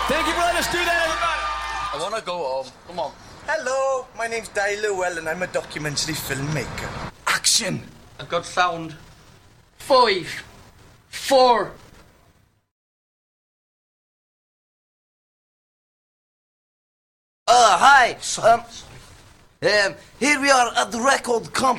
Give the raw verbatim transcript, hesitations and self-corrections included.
Thank you, brothers. Do that, everybody. I want to go home. Come on. Hello, my name's Dale Llewell and I'm a documentary filmmaker. Action! I've got sound. Five, four. Uh, hi. Um, um, here we are at the record company.